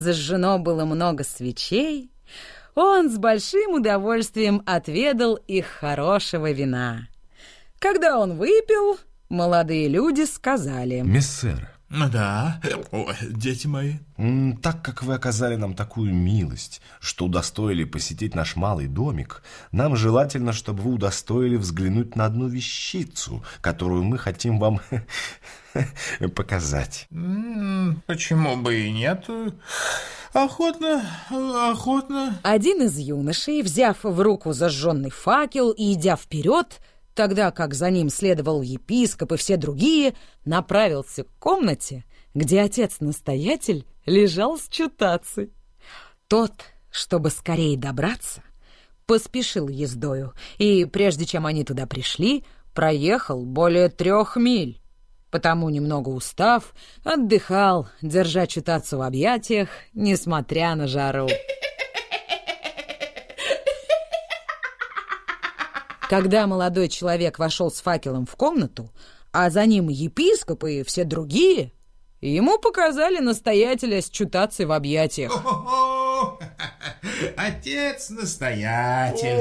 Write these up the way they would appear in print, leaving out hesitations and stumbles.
Зажжено было много свечей. Он с большим удовольствием отведал их хорошего вина. Когда он выпил, молодые люди сказали: «Мессер, Да, дети мои, так как вы оказали нам такую милость, что удостоили посетить наш малый домик, нам желательно, чтобы вы удостоили взглянуть на одну вещицу, которую мы хотим вам показать». Почему бы и нет? Охотно. Один из юношей, взяв в руку зажженный факел и идя вперед, тогда как за ним следовал епископ и все другие, направился к комнате, где отец-настоятель лежал с чутацей. Тот, чтобы скорее добраться, поспешил ездою, и прежде чем они туда пришли, проехал более 3 миль. Потому, немного устав, отдыхал, держа чутацу в объятиях, несмотря на жару. Когда молодой человек вошел с факелом в комнату, а за ним епископ и все другие, ему показали настоятеля с чутацей в объятиях. Отец-настоятель.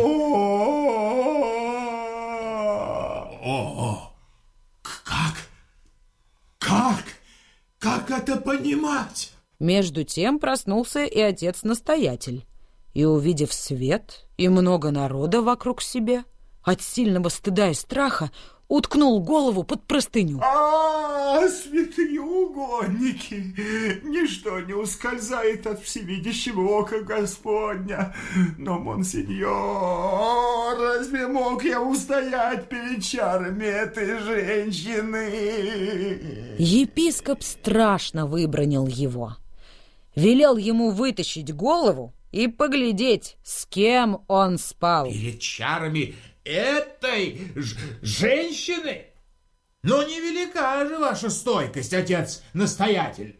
Как это понимать? Между тем проснулся и отец-настоятель, и, увидев свет и много народа вокруг себя, от сильного стыда и страха уткнул голову под простыню. Святые угодники! Ничто не ускользает от всевидящего ока Господня. Но, монсеньор, разве мог я устоять перед чарами этой женщины? Епископ страшно выбранил его. Велел ему вытащить голову и поглядеть, с кем он спал. Перед чарами этой женщины? Но невелика же ваша стойкость, отец-настоятель.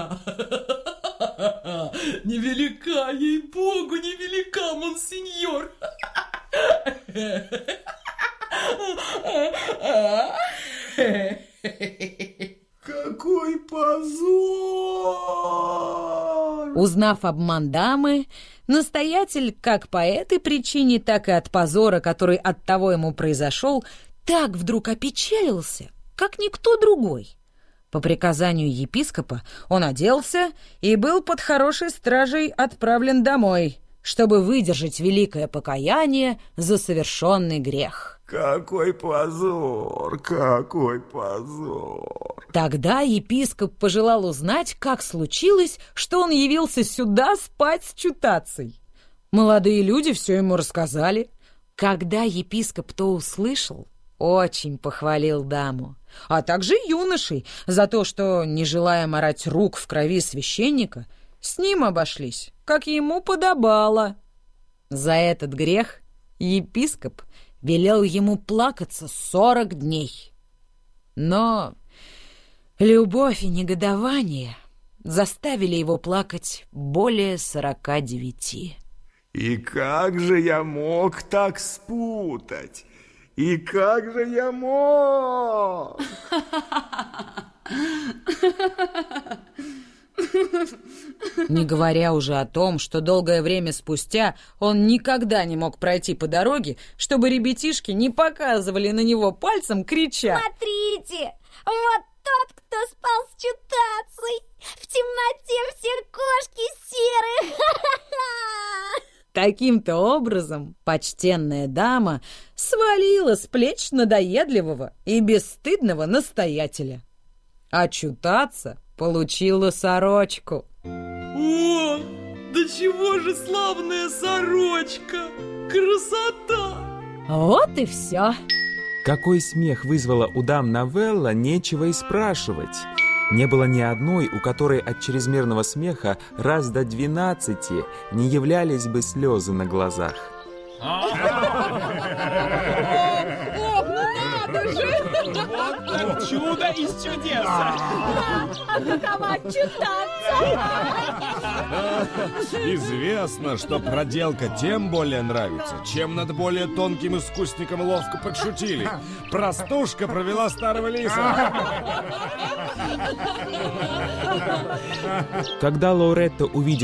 Невелика, ей-богу, невелика, монсеньор. Какой позор! Узнав обман дамы, настоятель как по этой причине, так и от позора, который от того ему произошел, так вдруг опечалился, как никто другой. По приказанию епископа он оделся и был под хорошей стражей отправлен домой, чтобы выдержать великое покаяние за совершенный грех. Какой позор, какой позор! Тогда епископ пожелал узнать, как случилось, что он явился сюда спать с чутацей. Молодые люди все ему рассказали. Когда епископ то услышал, очень похвалил даму, а также юношей за то, что, не желая марать рук в крови священника, с ним обошлись, как ему подобало. За этот грех епископ велел ему плакаться 40 дней. Но любовь и негодование заставили его плакать более 49. И как же я мог так спутать? И как же я мог? Не говоря уже о том, что долгое время спустя он никогда не мог пройти по дороге, чтобы ребятишки не показывали на него пальцем, крича: «Смотрите, вот тот, кто спал с чутацей! В темноте все кошки серые!» Таким-то образом почтенная дама свалила с плеч надоедливого и бесстыдного настоятеля. А чутаца получила сорочку. О, да чего же славная сорочка! Красота! Вот и все. Какой смех вызвала у дам новелла, нечего и спрашивать. Не было ни одной, у которой от чрезмерного смеха раз до 12 не являлись бы слезы на глазах. Ох, ну надо же! Вот так чудо из чудес! А какова чутаца? Известно, что проделка тем более нравится, чем над более тонким искусником ловко подшутили. Простушка провела старого лиса. Когда Лауретта увидела